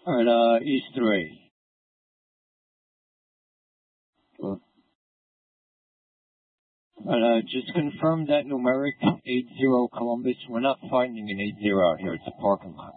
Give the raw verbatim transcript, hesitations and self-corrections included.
Alright, uh, East three. Alright, uh, just confirm that numeric eight zero Columbus. We're not finding an eight zero out here. It's a parking lot.